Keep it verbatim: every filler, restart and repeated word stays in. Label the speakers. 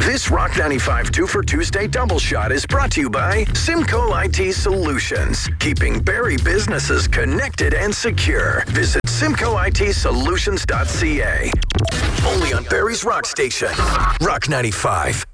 Speaker 1: This Rock ninety-five two for Tuesday double shot is brought to you by Simcoe I T Solutions, keeping Barrie businesses connected and secure. Visit simcoe I T solutions dot c a. Only on Barrie's Rock Station, Rock ninety-five.